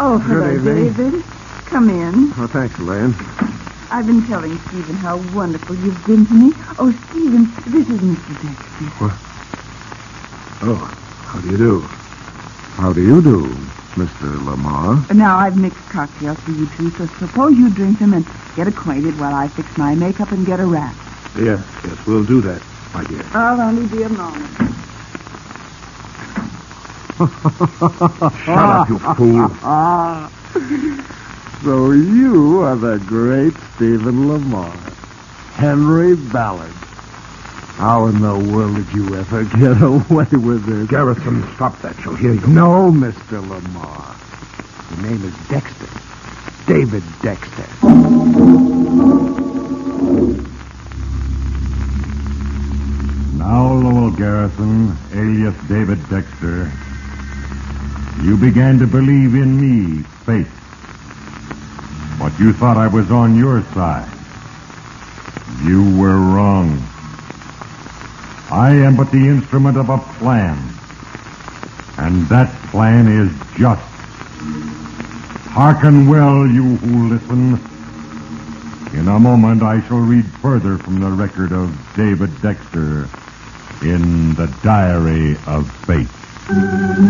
Oh, hello, Good evening. David. Come in. Oh, thanks, Elaine. I've been telling Stephen how wonderful you've been to me. Oh, Stephen, this is Mr. Dexter. What? Oh, how do you do? How do you do, Mr. Lamar? Now, I've mixed cocktails for you two, so suppose you drink them and get acquainted while I fix my makeup and get a wrap. Yes, we'll do that, my dear. I'll only be a moment. Shut up, you fool. So you are the great Stephen Lamar. Henry Ballard. How in the world did you ever get away with this? Garrison, stop that. She'll hear you. No, Mr. Lamar. Your name is Dexter. David Dexter. Now, Lowell Garrison, alias David Dexter, you began to believe in me, fate. But you thought I was on your side. You were wrong. I am but the instrument of a plan. And that plan is just. Hearken well, you who listen. In a moment, I shall read further from the record of David Dexter in the Diary of Fate.